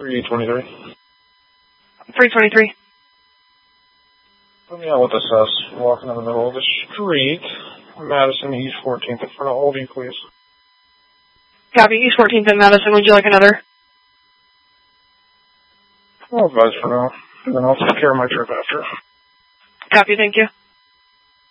323. 323. Put me out with this walking in the middle of the street. Madison, East 14th, in front of Aldi, please. Copy, East 14th and Madison. Would you like another? I'll advise for now. And then I'll take care of my trip after. Copy, thank you.